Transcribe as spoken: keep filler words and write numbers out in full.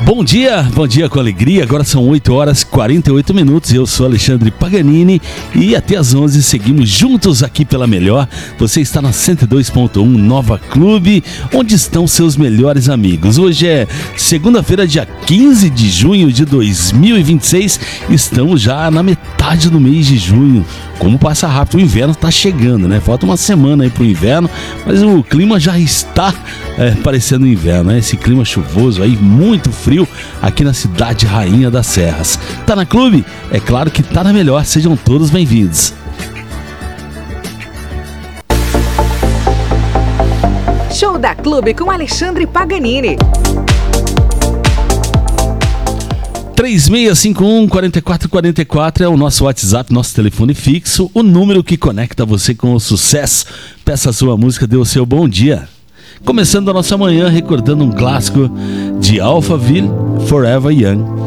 Bom dia, bom dia com alegria. Agora são oito horas e quarenta e oito minutos. Eu sou Alexandre Paganini e até às onze seguimos juntos aqui pela Melhor. Você está na cento e dois ponto um Nova Clube, onde estão seus melhores amigos. Hoje é segunda-feira, dia quinze de junho de dois mil e vinte e seis. Estamos já na metade do mês de junho. Como passa rápido, o inverno está chegando, né? Falta uma semana aí pro inverno, mas o clima já está é, parecendo inverno, né? Esse clima chuvoso aí, muito frio aqui na cidade rainha das serras. Tá na clube? É claro que tá na Melhor. Sejam todos bem-vindos. Show da Clube com Alexandre Paganini. três seis cinco um, quatro quatro quatro quatro é o nosso WhatsApp, nosso telefone fixo, o número que conecta você com o sucesso. Peça a sua música, dê o seu bom dia. Começando a nossa manhã recordando um clássico de Alphaville, Forever Young.